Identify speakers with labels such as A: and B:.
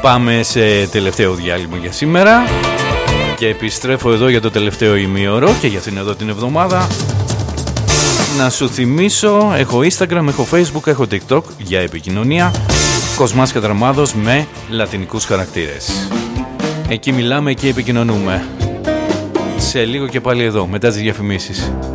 A: Πάμε σε τελευταίο διάλειμμα για σήμερα και επιστρέφω εδώ για το τελευταίο ημίωρο και για αυτήν εδώ την εβδομάδα. Να σου θυμίσω, έχω Instagram, έχω Facebook, έχω TikTok για επικοινωνία. Κοσμάς Κατραμάδος με λατινικούς χαρακτήρες. Εκεί μιλάμε και επικοινωνούμε. Σε λίγο και πάλι εδώ, μετά τις διαφημίσεις.